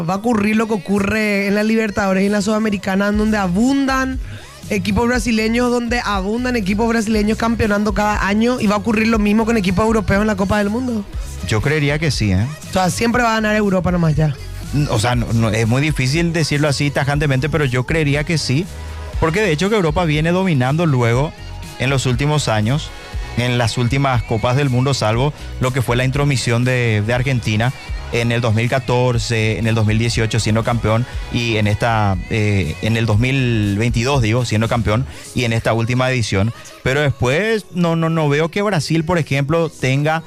Va a ocurrir lo que ocurre en la Libertadores y en la Sudamericana, en donde abundan equipos brasileños, campeonando cada año, y va a ocurrir lo mismo con equipos europeos en la Copa del Mundo. Yo creería que sí, ¿eh? O sea, siempre va a ganar Europa nomás ya. O sea, es muy difícil decirlo así tajantemente, pero yo creería que sí, porque de hecho que Europa viene dominando luego en los últimos años, en las últimas Copas del Mundo, salvo lo que fue la intromisión de Argentina en el 2014, en el 2018 siendo campeón, y en en el 2022 siendo campeón, y en esta última edición. Pero después no veo que Brasil, por ejemplo, tenga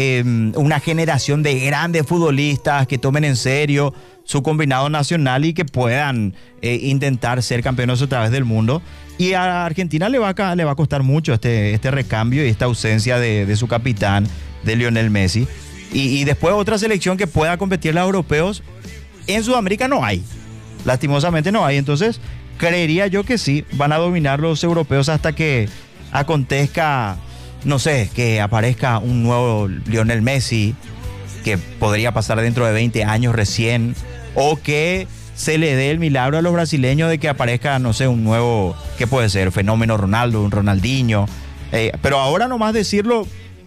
una generación de grandes futbolistas que tomen en serio su combinado nacional y que puedan intentar ser campeones otra vez del mundo. Y a Argentina le va a costar mucho este recambio y esta ausencia de su capitán, de Lionel Messi. Y después otra selección que pueda competir los europeos, en Sudamérica no hay. Lastimosamente no hay. Entonces, creería yo que sí, van a dominar los europeos hasta que acontezca, no sé, que aparezca un nuevo Lionel Messi, que podría pasar dentro de 20 años recién, o que se le dé el milagro a los brasileños de que aparezca, no sé, un nuevo, ¿qué puede ser? Fenómeno Ronaldo, un Ronaldinho. Pero ahora nomás decirlo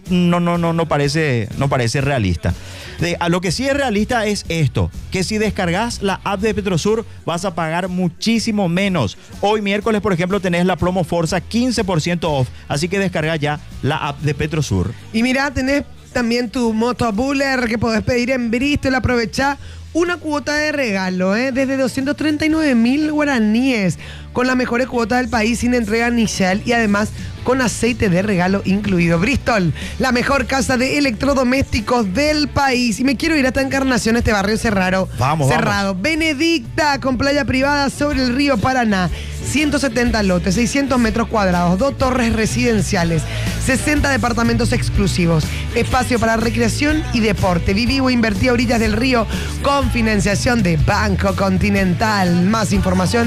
no parece realista. A lo que sí es realista es esto, que si descargas la app de Petrosur vas a pagar muchísimo menos. Hoy miércoles, por ejemplo, tenés la promo Forza 15% off, así que descarga ya la app de Petrosur. Y mira, tenés también tu motobuller que podés pedir en Bristol. Aprovechá una cuota de regalo, desde 239.000 guaraníes, con las mejores cuotas del país, sin entrega inicial y además con aceite de regalo incluido. Bristol, la mejor casa de electrodomésticos del país. Y me quiero ir hasta Encarnación, este barrio cerrado. Vamos. Benedicta, con playa privada sobre el río Paraná. 170 lotes, 600 metros cuadrados, 2 torres residenciales, 60 departamentos exclusivos, espacio para recreación y deporte. Viví o invertí a orillas del río con financiación de Banco Continental. Más información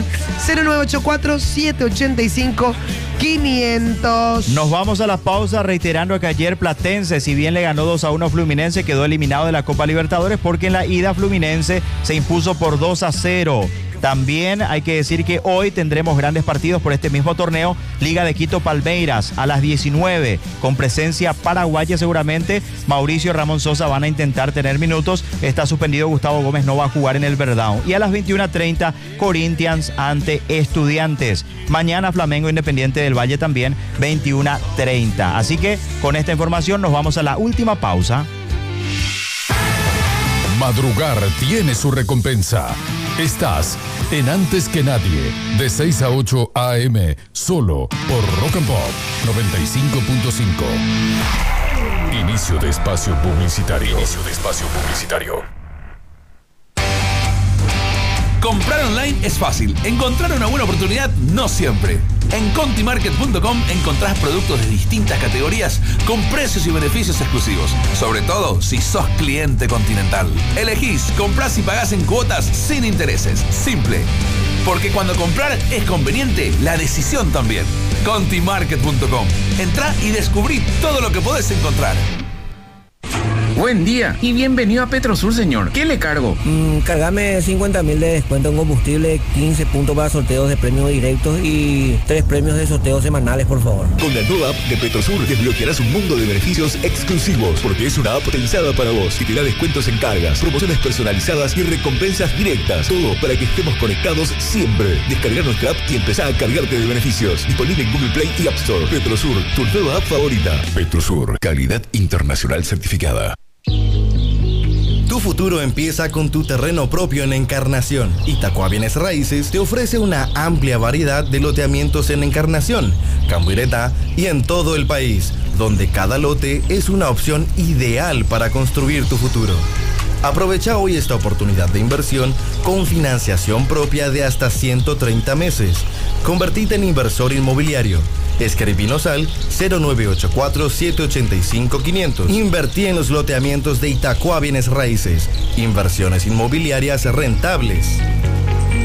0984-785-500. Nos vamos a la pausa reiterando que ayer Platense, si bien le ganó 2-1 a Fluminense, quedó eliminado de la Copa Libertadores porque en la ida Fluminense se impuso por 2-0. También hay que decir que hoy tendremos grandes partidos por este mismo torneo. Liga de Quito Palmeiras a las 19, con presencia paraguaya seguramente. Mauricio y Ramón Sosa van a intentar tener minutos. Está suspendido Gustavo Gómez, no va a jugar en el Verdão. Y a las 21:30, Corinthians ante Estudiantes. Mañana Flamengo Independiente del Valle también, 21:30. Así que con esta información nos vamos a la última pausa. Madrugar tiene su recompensa. Estás en Antes que Nadie, de 6 a 8 a.m., solo por Rock and Pop 95.5. Inicio de espacio publicitario. Comprar online es fácil. Encontrar una buena oportunidad no siempre. En contimarket.com encontrás productos de distintas categorías con precios y beneficios exclusivos. Sobre todo si sos cliente Continental. Elegís, comprás y pagás en cuotas sin intereses. Simple. Porque cuando comprar es conveniente, la decisión también. Contimarket.com. Entrá y descubrí todo lo que podés encontrar. Buen día y bienvenido a Petrosur, señor. ¿Qué le cargo? Cargame 50.000 de descuento en combustible, 15 puntos para sorteos de premios directos y 3 premios de sorteos semanales, por favor. Con la nueva app de Petrosur desbloquearás un mundo de beneficios exclusivos, porque es una app pensada para vos y te da descuentos en cargas, promociones personalizadas y recompensas directas. Todo para que estemos conectados siempre. Descarga nuestra app y empezá a cargarte de beneficios. Disponible en Google Play y App Store. Petrosur, tu nueva app favorita. Petrosur, calidad internacional certificada. Tu futuro empieza con tu terreno propio en Encarnación. Itacua Bienes Raíces te ofrece una amplia variedad de loteamientos en Encarnación, Cambuiretá y en todo el país, donde cada lote es una opción ideal para construir tu futuro. Aprovecha hoy esta oportunidad de inversión con financiación propia de hasta 130 meses. Convertite en inversor inmobiliario. Escribinos al 0984-785-500. Invertí en los loteamientos de Itacua Bienes Raíces. Inversiones inmobiliarias rentables.